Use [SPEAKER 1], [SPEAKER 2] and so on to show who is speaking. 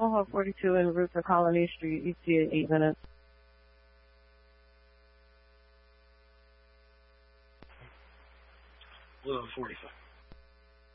[SPEAKER 1] Navajo 42 en route to Colony Street. ETA 8 minutes.
[SPEAKER 2] Blue 45.